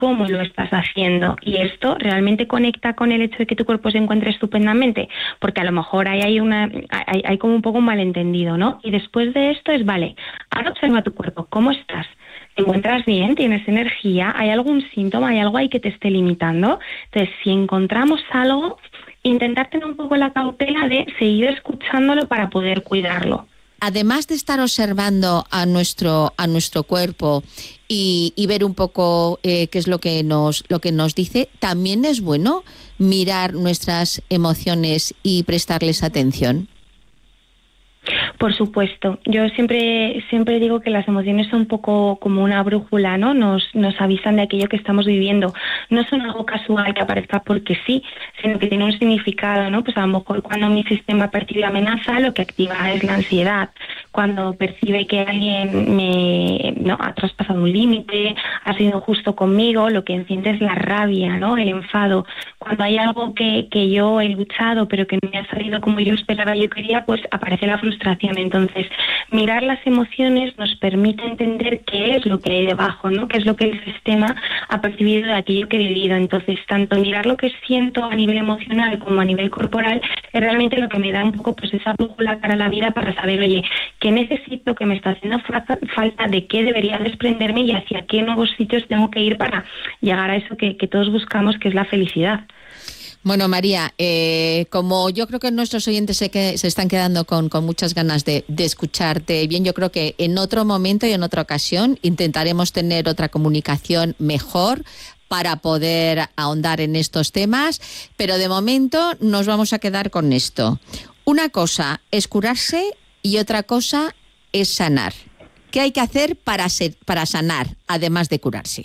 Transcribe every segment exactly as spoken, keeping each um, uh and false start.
cómo lo estás haciendo. Y esto realmente conecta con el hecho de que tu cuerpo se encuentre estupendamente, porque a lo mejor ahí hay, una, hay, hay como un poco un malentendido, ¿no? Y después de esto es, vale, ahora observa tu cuerpo, ¿cómo estás? ¿Te encuentras bien? ¿Tienes energía? ¿Hay algún síntoma? ¿Hay algo ahí que te esté limitando? Entonces, si encontramos algo, intentar tener un poco la cautela de seguir escuchándolo para poder cuidarlo. Además de estar observando a nuestro a nuestro cuerpo y, y ver un poco eh, qué es lo que nos lo que nos dice, también es bueno mirar nuestras emociones y prestarles atención. Por supuesto. Yo siempre siempre digo que las emociones son un poco como una brújula, ¿no? Nos nos avisan de aquello que estamos viviendo. No son algo casual que aparezca porque sí, sino que tiene un significado, ¿no? Pues a lo mejor cuando mi sistema percibe amenaza, lo que activa es la ansiedad. Cuando percibe que alguien me no ha traspasado un límite, ha sido injusto conmigo, lo que enciende es la rabia, ¿no? El enfado. Cuando hay algo que, que yo he luchado pero que no me ha salido como yo esperaba, yo quería, pues aparece la frustración. Entonces, mirar las emociones nos permite entender qué es lo que hay debajo, ¿no? Qué es lo que el sistema ha percibido de aquello que he vivido. Entonces, tanto mirar lo que siento a nivel emocional como a nivel corporal es realmente lo que me da un poco pues esa brújula para la vida, para saber, oye, qué necesito, qué me está haciendo falta, falta de qué debería desprenderme y hacia qué nuevos sitios tengo que ir para llegar a eso que, que todos buscamos, que es la felicidad. Bueno, María, eh, como yo creo que nuestros oyentes se, que, se están quedando con, con muchas ganas de, de escucharte bien, yo creo que en otro momento y en otra ocasión intentaremos tener otra comunicación mejor para poder ahondar en estos temas, pero de momento nos vamos a quedar con esto. Una cosa es curarse y otra cosa es sanar. ¿Qué hay que hacer para, ser, para sanar, además de curarse?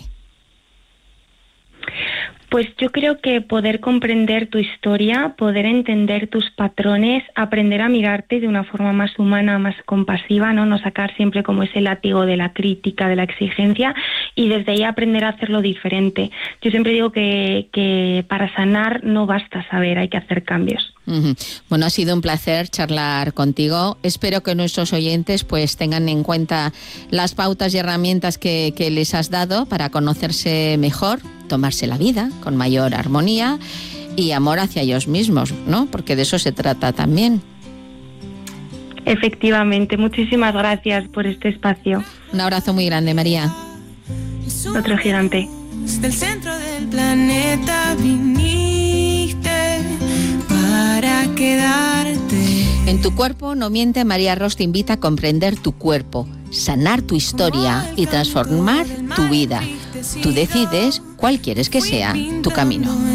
Pues yo creo que poder comprender tu historia, poder entender tus patrones, aprender a mirarte de una forma más humana, más compasiva, ¿no? No sacar siempre como ese látigo de la crítica, de la exigencia, y desde ahí aprender a hacerlo diferente. Yo siempre digo que, que para sanar no basta saber, hay que hacer cambios. Uh-huh. Bueno, ha sido un placer charlar contigo. Espero que nuestros oyentes pues tengan en cuenta las pautas y herramientas que, que les has dado para conocerse mejor, tomarse la vida con mayor armonía y amor hacia ellos mismos, ¿no? Porque de eso se trata también. Efectivamente, muchísimas gracias por este espacio. Un abrazo muy grande, María. Otro gigante. Desde el centro del planeta viniste para quedarte. En Tu Cuerpo No Miente, María Ros te invita a comprender tu cuerpo, sanar tu historia y transformar tu vida. Tú decides cuál quieres que sea tu camino.